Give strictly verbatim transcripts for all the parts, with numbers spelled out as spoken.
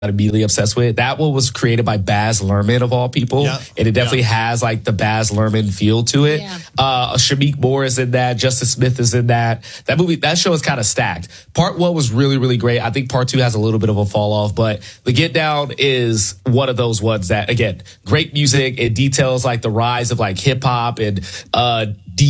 immediately obsessed with. That one was created by Baz Luhrmann of all people, yeah. and it definitely yeah. has like the Baz Luhrmann feel to it. Yeah. Uh, Shameik Moore is in that. Justice Smith is in that. That movie, that show is kind of stacked. Part one was really, really great. I think part two has a little bit of a fall off, but The Get Down is one of those ones that, again, great music. It details like the rise of like hip hop and uh,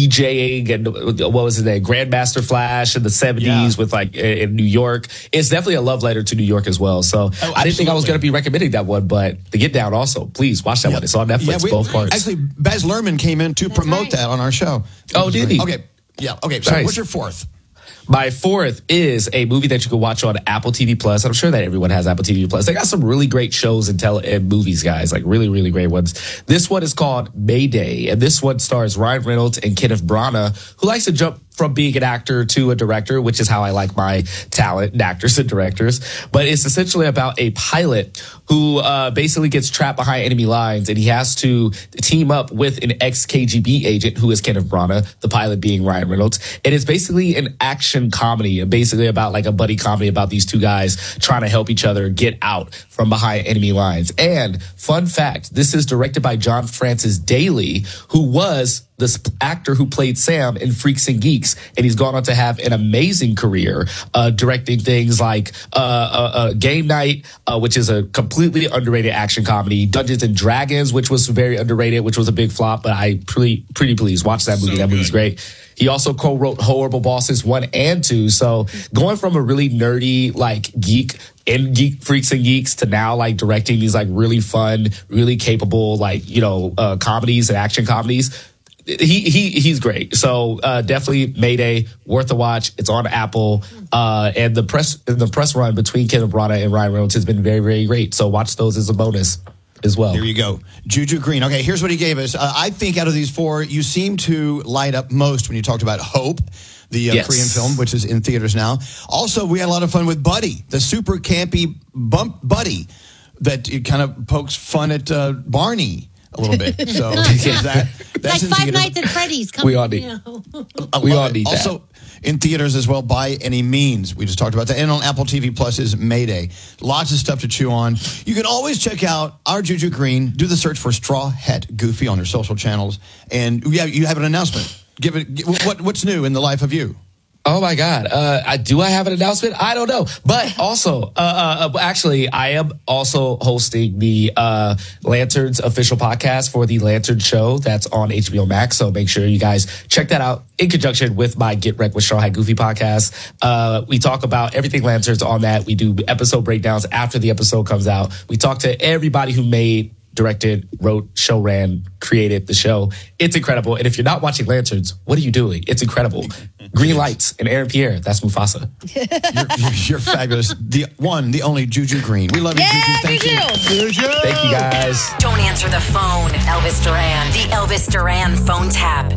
DJing and what was his name, Grandmaster Flash in the seventies yeah. with like in New York. It's definitely a love letter to New York as well. So oh, I didn't think I was going to be recommending that one, but The Get Down also, please watch that yeah. one. It's on Netflix, yeah, we, both parts. Actually, Baz Luhrmann came in to That's promote right. that on our show. Oh, did he? Okay. Yeah. Okay. So nice. What's your fourth? My fourth is a movie that you can watch on Apple T V Plus. I'm sure that everyone has Apple T V Plus. They got some really great shows and, tele- and movies, guys, like really, really great ones. This one is called Mayday, and this one stars Ryan Reynolds and Kenneth Branagh, who likes to jump from being an actor to a director, which is how I like my talent in actors and directors. But it's essentially about a pilot who uh, basically gets trapped behind enemy lines, and he has to team up with an ex-K G B agent who is Kenneth Branagh, the pilot being Ryan Reynolds. And it's basically an action comedy, basically about like a buddy comedy about these two guys trying to help each other get out from behind enemy lines. And fun fact, this is directed by John Francis Daly, who was this actor who played Sam in Freaks and Geeks, and he's gone on to have an amazing career uh, directing things like uh, uh, uh, Game Night, uh, which is a completely underrated action comedy, Dungeons and Dragons, which was very underrated, which was a big flop, but I pretty pretty pleased. Watch that movie. So that movie's great. He also co-wrote Horrible Bosses one and two. So going from a really nerdy like geek in Geek Freaks and Geeks to now like directing these like really fun, really capable like you know uh, comedies and action comedies. He he he's great. So uh, definitely Mayday, worth a watch. It's on Apple, uh, and the press the press run between Kenneth Branagh and Ryan Reynolds has been very very great. So watch those as a bonus as well. There you go, Juju Green. Okay, here's what he gave us. Uh, I think out of these four, you seem to light up most when you talked about Hope, the uh, yes. Korean film, which is in theaters now. Also, we had a lot of fun with Buddy, the super campy bump Buddy that it kind of pokes fun at uh, Barney a little bit. So is that that's like in Five theaters. Nights at Freddy's. Come We all need. You know. We all need also, that. in theaters as well, By Any Means. We just talked about that. And on Apple T V Plus is Mayday. Lots of stuff to chew on. You can always check out our Juju Green. Do the search for Straw Hat Goofy on your social channels. And yeah, you have an announcement. Give it. What What's new in the life of you? Oh my God! Uh, I, do I have an announcement? I don't know, but also, uh, uh, actually, I am also hosting the uh, Lanterns official podcast for the Lantern Show that's on H B O Max. So make sure you guys check that out in conjunction with my Get Wrecked with Straw Hat Goofy podcast. Uh, we talk about everything Lanterns on that. We do episode breakdowns after the episode comes out. We talk to everybody who made, directed, wrote, show ran, created the show. It's incredible. And if you're not watching Lanterns, what are you doing? It's incredible. Green Lights and Aaron Pierre. That's Mufasa. You're, you're, you're fabulous. The one, the only Juju Green. We love you, Yeah, Juju. Thank Juju. you. Juju. Thank you, guys. Don't answer the phone. Elvis Duran. The Elvis Duran phone tap.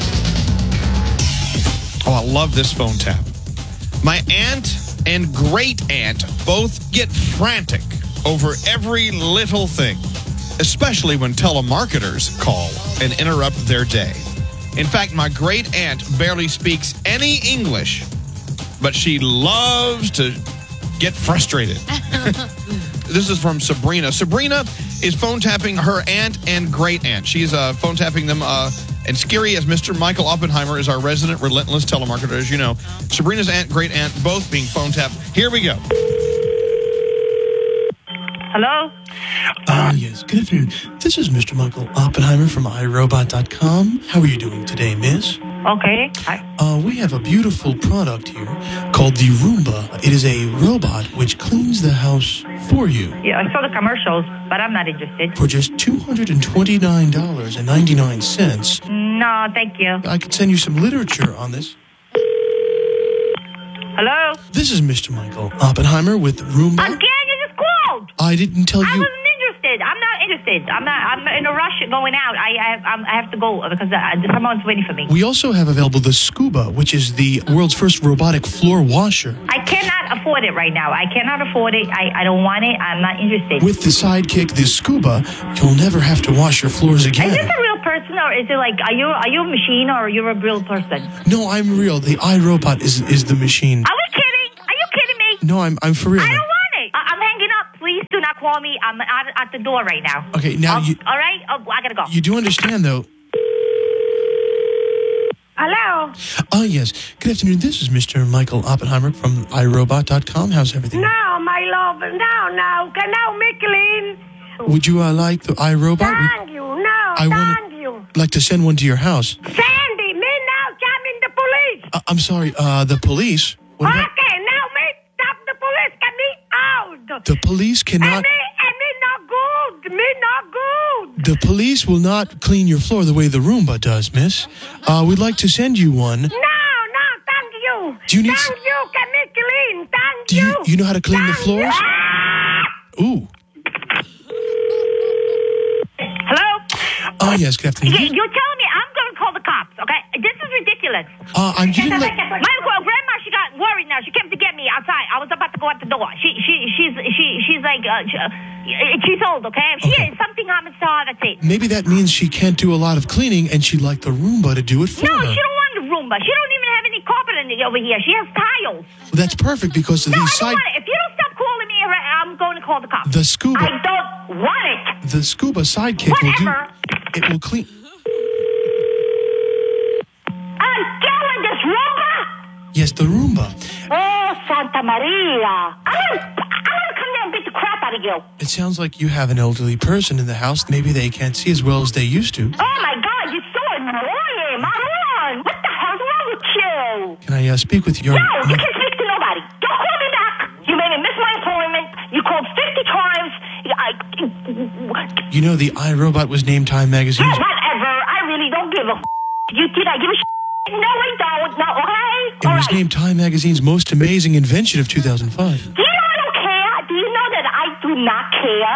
Oh, I love this phone tap. My aunt and great aunt both get frantic over every little thing, especially when telemarketers call and interrupt their day. In fact, my great aunt barely speaks any English, but she loves to get frustrated. This is from Sabrina. Sabrina is phone tapping her aunt and great aunt. She's uh, phone tapping them. Uh, and scary as Mister Michael Oppenheimer is our resident relentless telemarketer, as you know. Sabrina's aunt, great aunt, both being phone tapped. Here we go. Hello? Uh, yes, good afternoon. This is Mister Michael Oppenheimer from i robot dot com. How are you doing today, miss? Okay. Hi. Uh, we have a beautiful product here called the Roomba. It is a robot which cleans the house for you Yeah, I saw the commercials, but I'm not interested. for just two hundred twenty-nine dollars and ninety-nine cents. No, thank you. I could send you some literature on this. Hello? This is Mister Michael Oppenheimer with Roomba. Again, you just called. I didn't tell I you. wasn't interested. I'm not interested. I'm not. I'm in a rush going out. I I, I'm- I have to go because uh, someone's waiting for me. We also have available the Scuba, which is the world's first robotic floor washer. I cannot afford it right now. I cannot afford it. I, I don't want it. I'm not interested. With the Sidekick, the Scuba, you'll never have to wash your floors Is again. this a real person or is it like are you are you a machine or you're a real person? No, I'm real. The iRobot is is the machine. Are we kidding? Are you kidding me? No, I'm I'm for real. I don't want it. I- I'm hanging up, please. call me. I'm out at the door right now. Okay, now Oh, you all right. Oh, I gotta go. you do understand, though. Hello. Oh, yes. Good afternoon. This is Mister Michael Oppenheimer from i robot dot com. How's everything? No, my love. No, no. Can now make clean. Would you uh, like the iRobot? Thank you. No, I wanna- thank you. Would like to send one to your house. Sandy, me now coming the police. Uh, I'm sorry, uh, the police? What about- Okay, now me stop the police. Get me out. the police And cannot... me, and me not good. Me not good. The police will not clean your floor the way the Roomba does, miss. Uh, we'd like to send you one. No, no, thank you. Do you need Thank s- you. Get me clean. Thank Do you you know how to clean the Thank floors? you. Ooh. Hello? Oh, yes, good You, afternoon. you're telling me I'm going to call the cops, okay? This is ridiculous. Uh, I'm you didn't let... My grandma, she got worried now. She came to get me outside. I was about to go out the door. She, she, she's, she, she's like, uh, she, uh, she's old, okay? If she Okay. is something happens to her, that's it. Maybe that means she can't do a lot of cleaning and she'd like the Roomba to do it for No, her. she don't want the Roomba. She don't even have any carpet in the, over here. She has tiles. Well, that's perfect because of No, I these don't side... want it. If you don't stop calling me, I'm going to call the cops. The scuba... I don't want it. The scuba sidekick will Whatever. do... It will clean... I'm killing this Roomba. Yes, the Roomba. Oh, Santa Maria. I'm going to I'm gonna come there and beat the crap out of you. It sounds like you have an elderly person in the house. Maybe they can't see as well as they used to. Oh, my God. You're so annoying. Maron. What the hell's wrong with you? Can I uh, speak with your... No, you can't speak to nobody. Don't call me back. You made me miss my appointment. You called fifty times. I, You know, the iRobot was named Time Magazine's... whatever. I really don't give a f- You did I give a sh- No, I don't. No, okay? It All was right. named Time Magazine's most amazing invention of two thousand five. Do you know I don't care? Do you know that I do not care?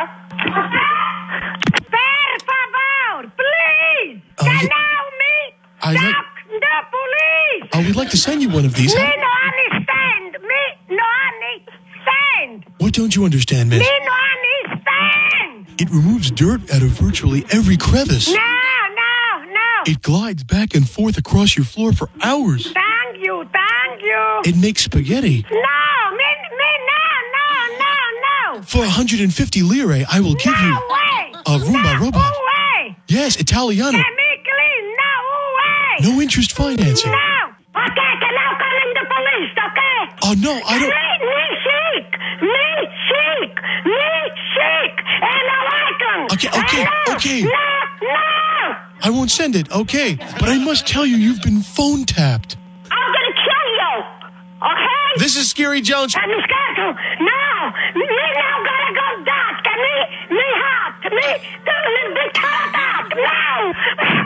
Per favor, please. Oh, Can yeah. now me I stop like- the police. Oh, we'd like to send you one of these. Me How- no understand. Me no understand. What don't you understand, miss? Me no understand. It removes dirt out of virtually every crevice. No, no, no. It glides back and forth across your floor for hours. Thank you, thank you. It makes spaghetti. No, me, me, no, no, no, no. For one hundred fifty lire, I will give No you way. a Roomba no robot. way. Yes, Italiano. Get me clean. No way. No interest financing. No. Okay, can now calling the police, okay? Oh, no, I don't... Me, me sick. Me sick. Me sick. And I like 'em. Okay, okay, Hello? okay. No, no. I won't send it, okay. But I must tell you, you've been phone tapped. I'm gonna kill you. Okay? This is Scary Jones. And Miss Gato, no, me now gotta go dark. And me, me hot. Me, do a little bit hot. No,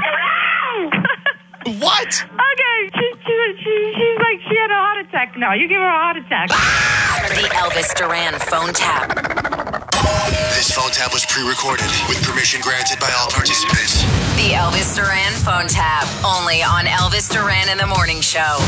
no. What? Okay, she, she, she, she's like, she had a heart attack now. You give her a heart attack. The Elvis Duran phone tap. This phone tap was pre-recorded with permission granted by all participants. The Elvis Duran phone tap. Only on Elvis Duran in the Morning Show.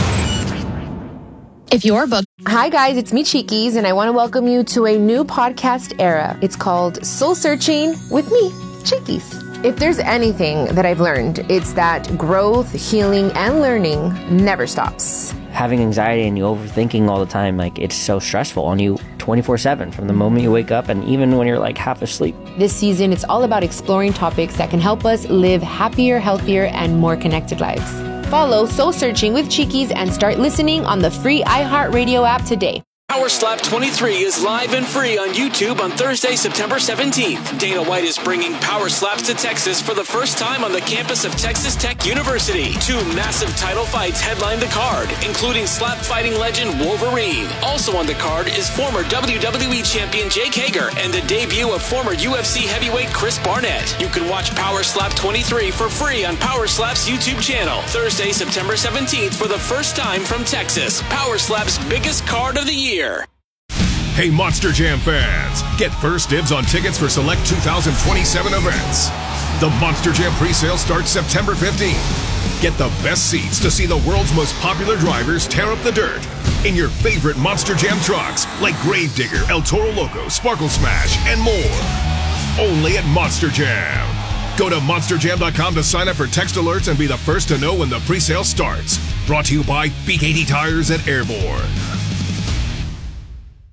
If you're booked. Hi, guys, it's me, Cheekies, and I want to welcome you to a new podcast era. It's called Soul Searching with me, Cheekies. If there's anything that I've learned, it's that growth, healing, and learning never stops. Having anxiety and you overthinking all the time, like it's so stressful on you twenty-four seven from the moment you wake up and even when you're like half asleep. This season, it's all about exploring topics that can help us live happier, healthier, and more connected lives. Follow Soul Searching with Cheekies and start listening on the free iHeartRadio app today. Power Slap twenty-three is live and free on YouTube on Thursday, September seventeenth. Dana White is bringing Power Slaps to Texas for the first time on the campus of Texas Tech University. Two massive title fights headline the card, including slap fighting legend Wolverine. Also on the card is former W W E champion Jake Hager and the debut of former U F C heavyweight Chris Barnett. You can watch Power Slap twenty-three for free on Power Slap's YouTube channel. Thursday, September seventeenth for the first time from Texas. Power Slap's biggest card of the year. Hey, Monster Jam fans, get first dibs on tickets for select two thousand twenty-seven events. The Monster Jam presale starts September fifteenth. Get the best seats to see the world's most popular drivers tear up the dirt in your favorite Monster Jam trucks like Gravedigger, El Toro Loco, Sparkle Smash, and more. Only at Monster Jam. Go to monster jam dot com to sign up for text alerts and be the first to know when the presale starts. Brought to you by B K T Tires at Airborne.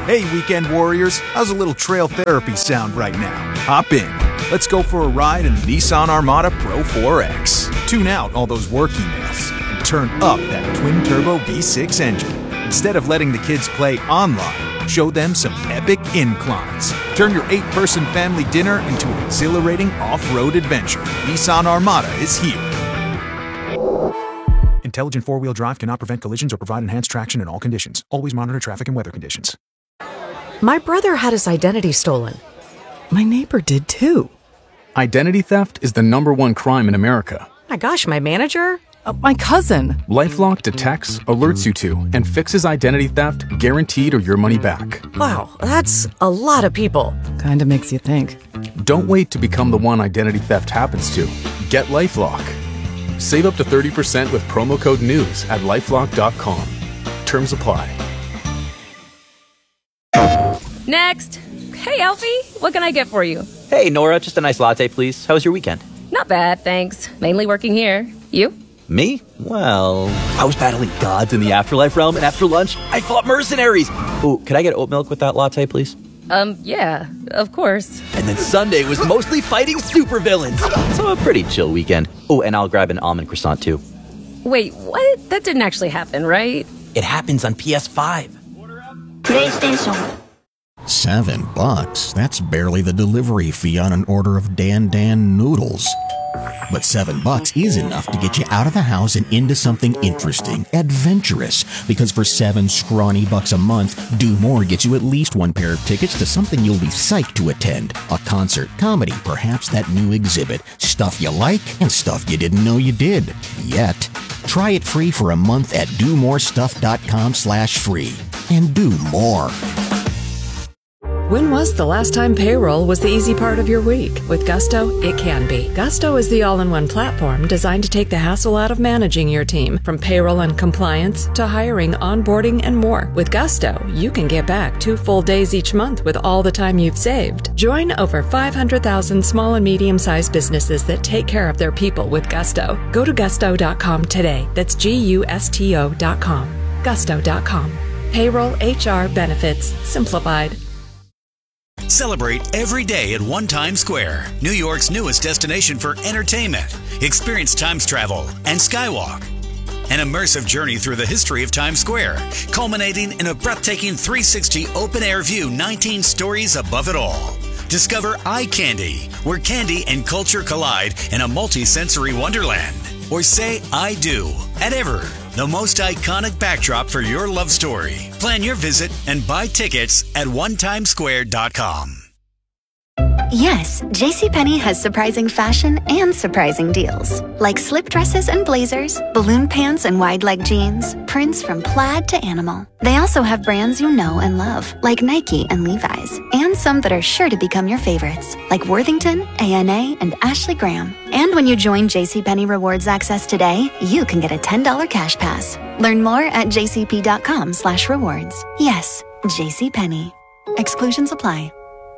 Hey, weekend warriors, how's a little trail therapy sound right now? Hop in. Let's go for a ride in the Nissan Armada Pro four X. Tune out all those work emails and turn up that twin-turbo V six engine. Instead of letting the kids play online, show them some epic inclines. Turn your eight-person family dinner into an exhilarating off-road adventure. Nissan Armada is here. Intelligent four-wheel drive cannot prevent collisions or provide enhanced traction in all conditions. Always monitor traffic and weather conditions. My brother had his identity stolen. My neighbor did too. Identity theft is the number one crime in America. My gosh, my manager? Uh, my cousin. LifeLock detects, alerts you to, and fixes identity theft guaranteed or your money back. Wow, that's a lot of people. Kinda makes you think. Don't wait to become the one identity theft happens to. Get LifeLock. Save up to thirty percent with promo code NEWS at lifelock dot com. Terms apply. Next. Hey, Alfie, what can I get for you? Hey, Nora, just a nice latte, please. How was your weekend? Not bad, thanks. Mainly working here. You? Me? Well, I was battling gods in the afterlife realm, and after lunch, I fought mercenaries. Ooh, could I get oat milk with that latte, please? Um, yeah, of course. And then Sunday was mostly fighting supervillains. So a pretty chill weekend. Oh, and I'll grab an almond croissant, too. Wait, what? That didn't actually happen, right? It happens on P S five. PlayStation. Seven bucks? That's barely the delivery fee on an order of Dan Dan noodles. But seven bucks is enough to get you out of the house and into something interesting, adventurous. Because for seven scrawny bucks a month, Do More gets you at least one pair of tickets to something you'll be psyched to attend. A concert, comedy, perhaps that new exhibit. Stuff you like and stuff you didn't know you did. Yet. Try it free for a month at do more stuff dot com slash free. And do more. When was the last time payroll was the easy part of your week? With Gusto, it can be. Gusto is the all-in-one platform designed to take the hassle out of managing your team, from payroll and compliance to hiring, onboarding, and more. With Gusto, you can get back two full days each month with all the time you've saved. Join over five hundred thousand small and medium-sized businesses that take care of their people with Gusto. Go to gusto dot com today. That's G U S T O dot com. gusto dot com. Payroll, H R, benefits, simplified. Celebrate every day at One Times Square, New York's newest destination for entertainment. Experience Times travel and Skywalk. An immersive journey through the history of Times Square, culminating in a breathtaking three sixty open-air view, nineteen stories above it all. Discover Eye Candy, where candy and culture collide in a multi-sensory wonderland. Or say I do at Ever, the most iconic backdrop for your love story. Plan your visit and buy tickets at one times square dot com. Yes, JCPenney has surprising fashion and surprising deals. Like slip dresses and blazers, balloon pants and wide leg jeans, prints from plaid to animal. They also have brands you know and love, like Nike and Levi's, and some that are sure to become your favorites, like Worthington, A N A, and Ashley Graham. And when you join JCPenney Rewards Access today, you can get a ten dollars cash pass. Learn more at jcp.com slash rewards. Yes, JCPenney. Exclusions apply.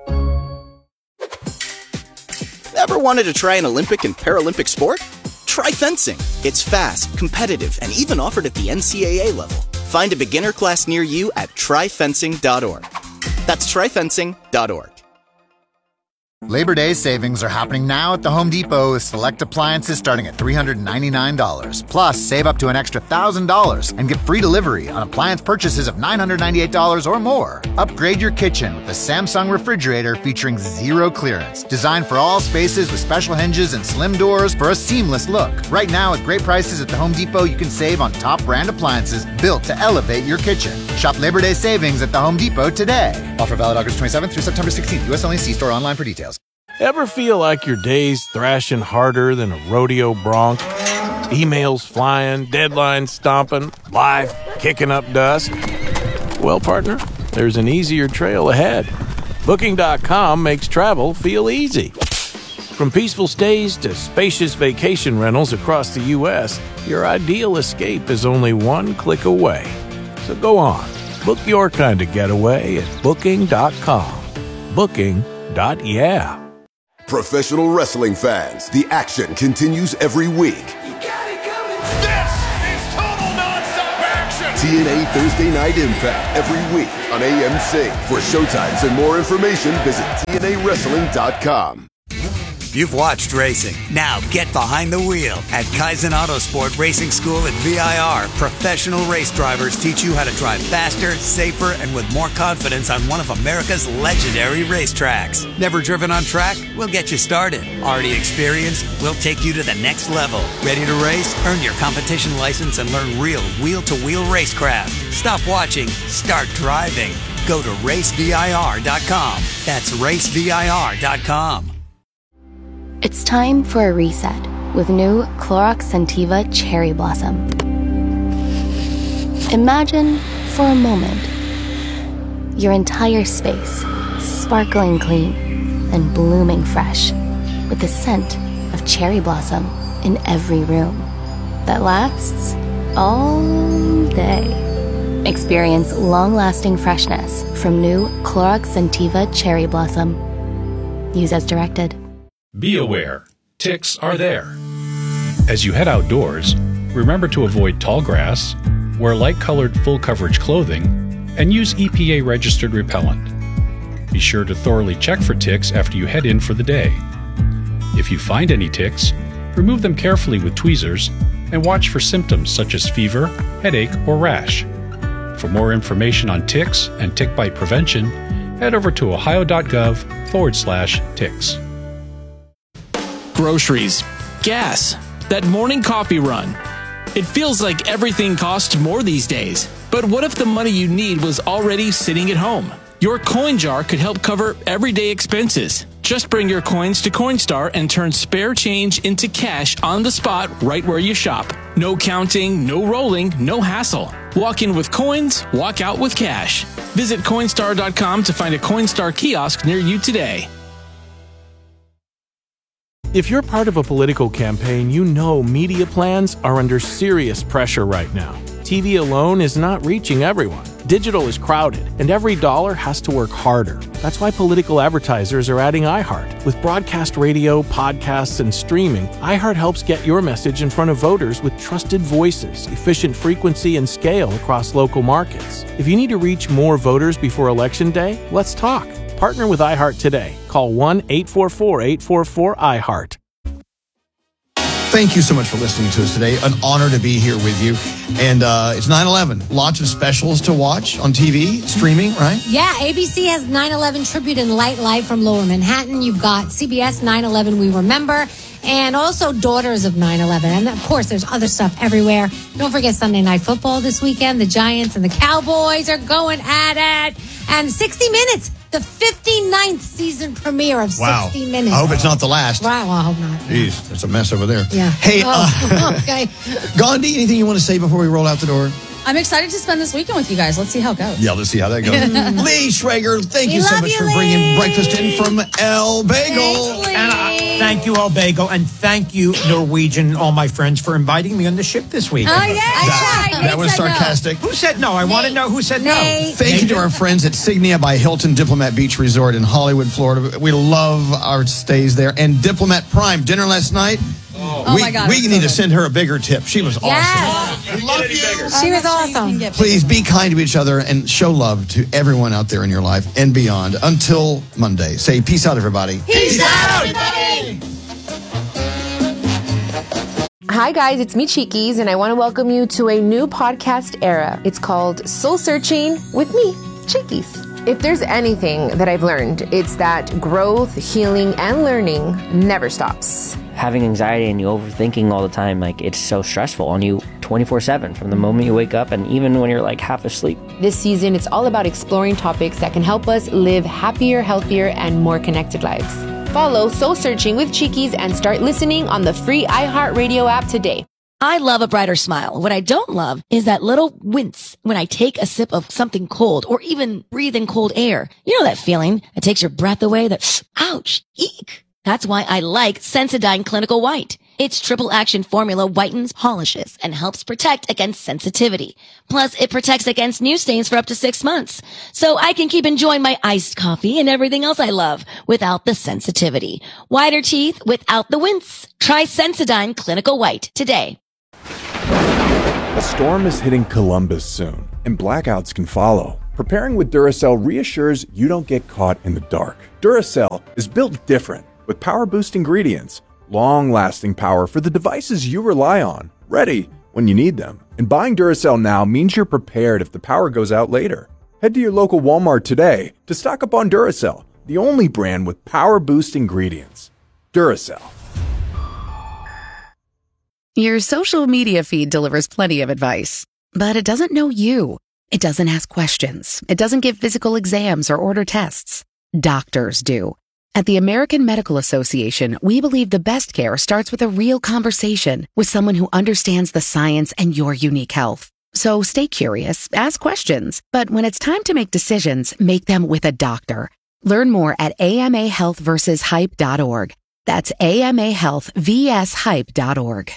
Ever wanted to try an Olympic and Paralympic sport? Try fencing. It's fast, competitive, and even offered at the N C A A level. Find a beginner class near you at try fencing dot org. That's try fencing dot org. Labor Day savings are happening now at the Home Depot with select appliances starting at three hundred ninety-nine dollars. Plus, save up to an extra one thousand dollars and get free delivery on appliance purchases of nine hundred ninety-eight dollars or more. Upgrade your kitchen with the Samsung refrigerator featuring zero clearance. Designed for all spaces with special hinges and slim doors for a seamless look. Right now, at great prices at the Home Depot, you can save on top brand appliances built to elevate your kitchen. Shop Labor Day savings at the Home Depot today. Offer valid August twenty-seventh through September sixteenth. U S only. See store online for details. Ever feel like your day's thrashing harder than a rodeo bronc? Emails flying, deadlines stomping, life kicking up dust? Well, partner, there's an easier trail ahead. Booking dot com makes travel feel easy. From peaceful stays to spacious vacation rentals across the U S, your ideal escape is only one click away. So go on, book your kind of getaway at booking dot com. Booking. Yeah. Professional wrestling fans, the action continues every week. This is total non-stop action. T N A Thursday Night Impact every week on A M C. For showtimes and more information, visit T N A wrestling dot com. You've watched racing. Now get behind the wheel. At Kaizen Autosport Racing School at V I R, professional race drivers teach you how to drive faster, safer, and with more confidence on one of America's legendary racetracks. Never driven on track? We'll get you started. Already experienced? We'll take you to the next level. Ready to race? Earn your competition license and learn real wheel-to-wheel racecraft. Stop watching. Start driving. Go to race V I R dot com. That's race V I R dot com. It's time for a reset with new Clorox Scentiva Cherry Blossom. Imagine, for a moment, your entire space sparkling clean and blooming fresh with the scent of cherry blossom in every room that lasts all day. Experience long-lasting freshness from new Clorox Scentiva Cherry Blossom. Use as directed. Be aware, ticks are there. As you head outdoors, remember to avoid tall grass, wear light-colored full-coverage clothing, and use E P A-registered repellent. Be sure to thoroughly check for ticks after you head in for the day. If you find any ticks, remove them carefully with tweezers and watch for symptoms such as fever, headache, or rash. For more information on ticks and tick bite prevention, head over to ohio.gov forward slash ticks. Groceries, gas, that morning coffee run. It feels like everything costs more these days. But what if the money you need was already sitting at home? Your coin jar could help cover everyday expenses. Just bring your coins to Coinstar and turn spare change into cash on the spot right where you shop. No counting, no rolling, no hassle. Walk in with coins, walk out with cash. Visit Coinstar dot com to find a Coinstar kiosk near you today. If you're part of a political campaign, you know media plans are under serious pressure right now. T V alone is not reaching everyone. Digital is crowded, and every dollar has to work harder. That's why political advertisers are adding iHeart. With broadcast radio, podcasts, and streaming, iHeart helps get your message in front of voters with trusted voices, efficient frequency, and scale across local markets. If you need to reach more voters before Election Day, let's talk. Partner with iHeart today. Call one eight four four, eight four four, iHeart. Thank you so much for listening to us today. An honor to be here with you. And uh, it's nine eleven. Lots of specials to watch on T V, streaming, right? Yeah, A B C has nine eleven Tribute and Light Life from Lower Manhattan. You've got C B S nine eleven We Remember, and also Daughters of nine eleven. And, of course, there's other stuff everywhere. Don't forget Sunday Night Football this weekend. The Giants and the Cowboys are going at it. And sixty minutes, the fifty-ninth season premiere of Wow. sixty minutes. I hope it's not the last. Right, well, I hope not. Jeez, it's a mess over there. Yeah. Hey, Oh, uh, okay. Gandhi, anything you want to say before we roll out the door? I'm excited to spend this weekend with you guys. Let's see how it goes. Yeah, let's see how that goes. Lee Schrager, thank We you so love much you, for Lee. bringing breakfast in from El Bagel. And uh, thank you, El Bagel, and thank you, Norwegian, all my friends, for inviting me on the ship this week. Oh, yeah, I tried. That was sarcastic. Who said no? I want to know who said no. Thank you to our friends at Signia by Hilton Diplomat Beach Resort in Hollywood, Florida. We love our stays there. And Diplomat Prime dinner last night. Oh, we my God, we it was need so to good. send her a bigger tip. She was Yes. awesome. We love you. She was awesome. Please be kind to each other and show love to everyone out there in your life and beyond. Until Monday, say peace out, everybody. Peace out, everybody. Hi guys, it's me Cheekies, and I want to welcome you to a new podcast era. It's called Soul Searching with me, Cheekies. If there's anything that I've learned, it's that growth, healing, and learning never stops. Having anxiety and you overthinking all the time, like it's so stressful on you twenty-four seven from the moment you wake up and even when you're like half asleep. This season, it's all about exploring topics that can help us live happier, healthier, and more connected lives. Follow Soul Searching with Cheekies and start listening on the free iHeartRadio app today. I love a brighter smile. What I don't love is that little wince when I take a sip of something cold or even breathe in cold air. You know that feeling that takes your breath away, that ouch, eek. That's why I like Sensodyne Clinical White. Its triple action formula whitens, polishes, and helps protect against sensitivity. Plus, it protects against new stains for up to six months. So I can keep enjoying my iced coffee and everything else I love without the sensitivity. Whiter teeth without the wince. Try Sensodyne Clinical White today. A storm is hitting Columbus soon, and blackouts can follow. Preparing with Duracell reassures you don't get caught in the dark. Duracell is built different, with power boost ingredients, long-lasting power for the devices you rely on, ready when you need them. And buying Duracell now means you're prepared if the power goes out later. Head to your local Walmart today to stock up on Duracell, the only brand with power boost ingredients. Duracell. Your social media feed delivers plenty of advice, but it doesn't know you. It doesn't ask questions. It doesn't give physical exams or order tests. Doctors do. At the American Medical Association, we believe the best care starts with a real conversation with someone who understands the science and your unique health. So stay curious, ask questions, but when it's time to make decisions, make them with a doctor. Learn more at A M A health versus hype dot org. That's A M A health versus hype dot org.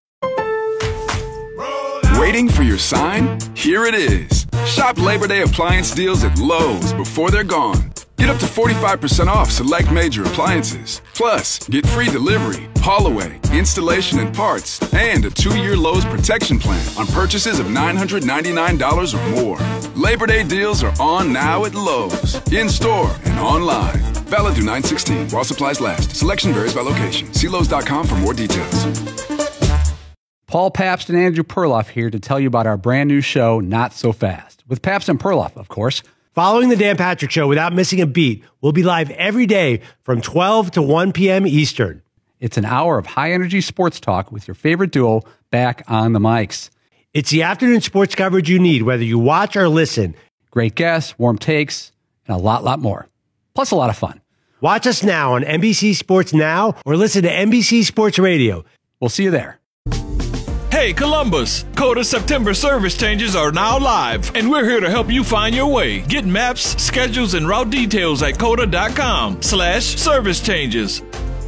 Waiting for your sign? Here it is. Shop Labor Day appliance deals at Lowe's before they're gone. Get up to forty-five percent off select major appliances. Plus, get free delivery, haul away, installation and parts, and a two-year Lowe's protection plan on purchases of nine hundred ninety-nine dollars or more. Labor Day deals are on now at Lowe's, in-store and online. Valid through nine sixteen while supplies last. Selection varies by location. See Lowe's dot com for more details. Paul Pabst and Andrew Perloff here to tell you about our brand new show, Not So Fast, with Pabst and Perloff, of course. Following the Dan Patrick Show without missing a beat, we'll be live every day from twelve to one p.m. Eastern. It's an hour of high-energy sports talk with your favorite duo back on the mics. It's the afternoon sports coverage you need, whether you watch or listen. Great guests, warm takes, and a lot, lot more. Plus a lot of fun. Watch us now on N B C Sports Now or listen to N B C Sports Radio. We'll see you there. Hey Columbus, Coda September service changes are now live, and we're here to help you find your way. Get maps, schedules, and route details at coda.com slash service changes.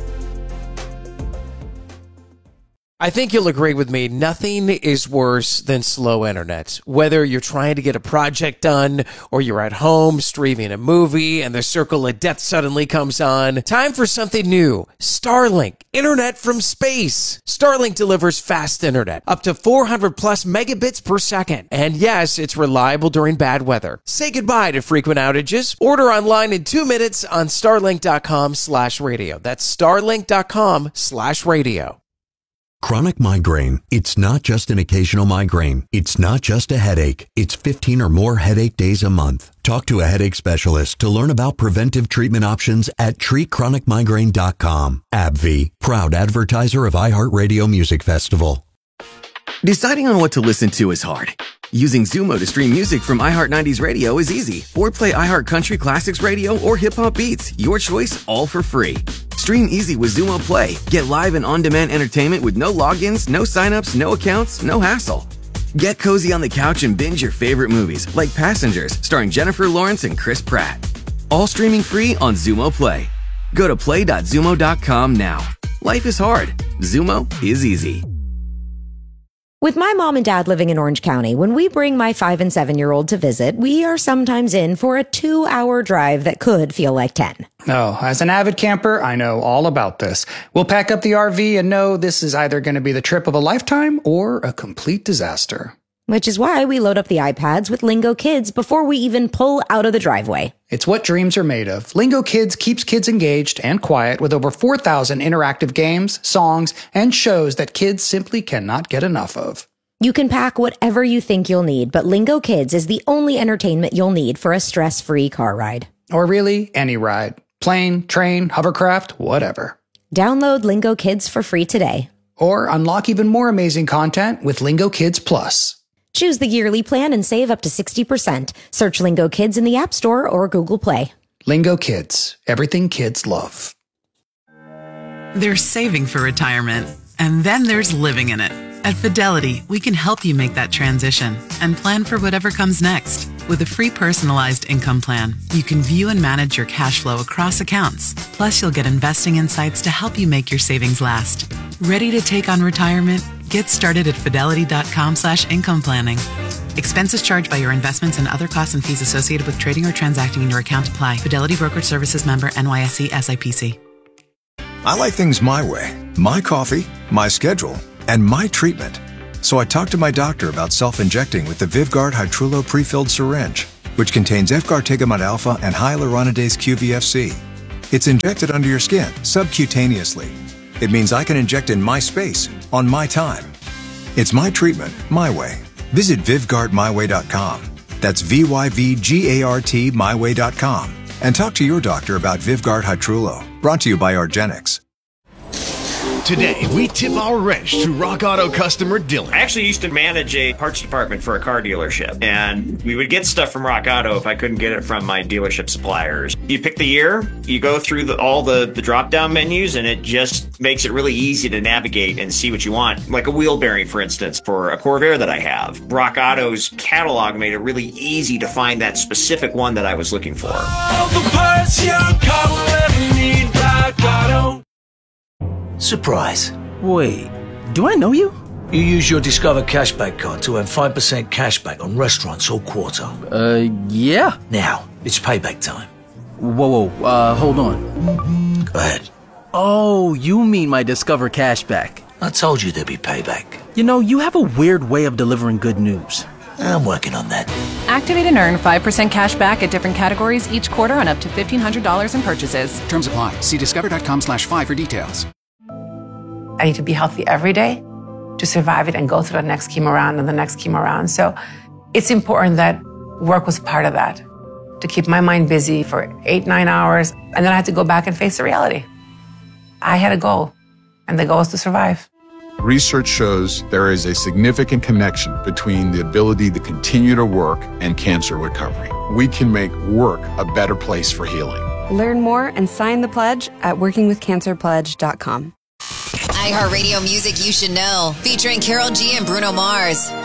I think you'll agree with me, nothing is worse than slow internet. Whether you're trying to get a project done or you're at home streaming a movie and the circle of death suddenly comes on, time for something new. Starlink, internet from space. Starlink delivers fast internet, up to four hundred plus megabits per second. And yes, it's reliable during bad weather. Say goodbye to frequent outages. Order online in two minutes on starlink.com slash radio. That's starlink.com slash radio. Chronic migraine. It's not just an occasional migraine. It's not just a headache. It's fifteen or more headache days a month. Talk to a headache specialist to learn about preventive treatment options at treat chronic migraine dot com. AbbVie, proud advertiser of iHeartRadio Music Festival. Deciding on what to listen to is hard. Using Zumo to stream music from iHeart nineties Radio is easy. Or play iHeart Country Classics Radio or Hip Hop Beats. Your choice, all for free. Stream easy with Zumo Play. Get live and on-demand entertainment with no logins, no signups, no accounts, no hassle. Get cozy on the couch and binge your favorite movies, like Passengers, starring Jennifer Lawrence and Chris Pratt. All streaming free on Zumo Play. Go to play dot zumo dot com now. Life is hard. Zumo is easy. With my mom and dad living in Orange County, when we bring my five and seven-year-old to visit, we are sometimes in for a two-hour drive that could feel like ten. Oh, as an avid camper, I know all about this. We'll pack up the R V and know this is either going to be the trip of a lifetime or a complete disaster. Which is why we load up the iPads with Lingo Kids before we even pull out of the driveway. It's what dreams are made of. Lingo Kids keeps kids engaged and quiet with over four thousand interactive games, songs, and shows that kids simply cannot get enough of. You can pack whatever you think you'll need, but Lingo Kids is the only entertainment you'll need for a stress-free car ride. Or really, any ride. Plane, train, hovercraft, whatever. Download Lingo Kids for free today. Or unlock even more amazing content with Lingo Kids Plus. Choose the yearly plan and save up to sixty percent. Search Lingo Kids in the App Store or Google Play. Lingo Kids. Everything kids love. There's saving for retirement, and then there's living in it. At Fidelity, we can help you make that transition and plan for whatever comes next. With a free personalized income plan, you can view and manage your cash flow across accounts. Plus, you'll get investing insights to help you make your savings last. Ready to take on retirement? Get started at fidelity.com slash income planning. Expenses charged by your investments and other costs and fees associated with trading or transacting in your account apply. Fidelity Brokerage Services member N Y S E S I P C. I like things my way. My coffee, my schedule, and my treatment. So I talked to my doctor about self-injecting with the Vyvgart Hytrulo prefilled syringe, which contains efgartigimod alpha and hyaluronidase Q V F C. It's injected under your skin, subcutaneously. It means I can inject in my space, on my time. It's my treatment, my way. Visit Vyvgart my way dot com. That's V Y V G A R T my way dot com. And talk to your doctor about Vyvgart Hytrulo. Brought to you by Argenix. Today, we tip our wrench to Rock Auto customer Dylan. I actually used to manage a parts department for a car dealership, and we would get stuff from Rock Auto if I couldn't get it from my dealership suppliers. You pick the year, you go through the, all the, the drop-down menus, and it just makes it really easy to navigate and see what you want. Like a wheel bearing, for instance, for a Corvair that I have. Rock Auto's catalog made it really easy to find that specific one that I was looking for. All the parts your car will ever need, Rock Auto. Surprise. Wait, do I know you? You use your Discover Cashback card to earn five percent cashback on restaurants all quarter. Uh, yeah. Now, it's payback time. Whoa, whoa, uh, hold on. Go ahead. Oh, you mean my Discover Cashback. I told you there'd be payback. You know, you have a weird way of delivering good news. I'm working on that. Activate and earn five percent cash back at different categories each quarter on up to fifteen hundred dollars in purchases. Terms apply. See discover.com slash five for details. I need to be healthy every day to survive it and go through the next chemo round and the next chemo round. So it's important that work was part of that, to keep my mind busy for eight, nine hours. And then I had to go back and face the reality. I had a goal, and the goal is to survive. Research shows there is a significant connection between the ability to continue to work and cancer recovery. We can make work a better place for healing. Learn more and sign the pledge at working with cancer pledge dot com. iHeartRadio music you should know, featuring Karol G and Bruno Mars.